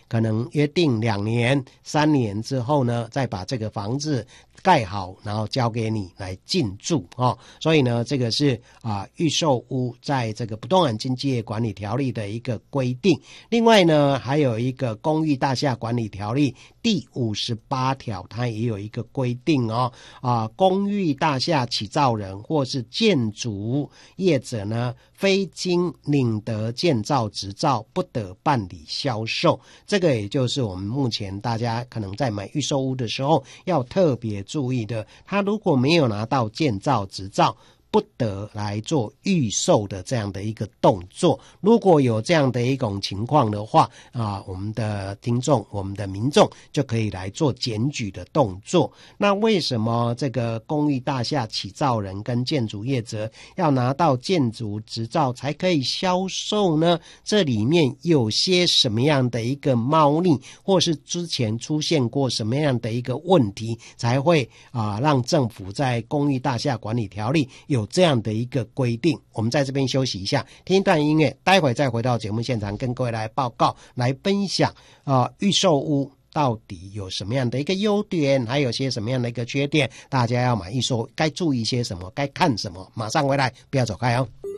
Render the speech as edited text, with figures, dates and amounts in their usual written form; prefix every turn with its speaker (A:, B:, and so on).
A: 可能约定2年、3年之后呢，再把这个房子盖好，然后交给你来进驻所以呢，这个是预售屋在这个不动产经纪业管理条例的一个规定。另外呢，还有一个公寓大厦管理条例第58条，它也有一个规定公寓大厦起造人或是建筑业者呢，非经领得建造执照，不得办理销售。这个也就是我们目前大家可能在买预售屋的时候要特别注意的，他如果没有拿到建造执照，不得来做预售的这样的一个动作。如果有这样的一种情况的话我们的听众、我们的民众就可以来做检举的动作。那为什么这个公寓大厦起造人跟建筑业者要拿到建筑执照才可以销售呢？这里面有些什么样的一个猫腻，或是之前出现过什么样的一个问题，才会让政府在公寓大厦管理条例有这样的一个规定。我们在这边休息一下，听一段音乐，待会再回到节目现场跟各位来报告、来分享预售屋到底有什么样的一个优点，还有些什么样的一个缺点，大家要买预售该注意些什么，该看什么。马上回来，不要走开哦。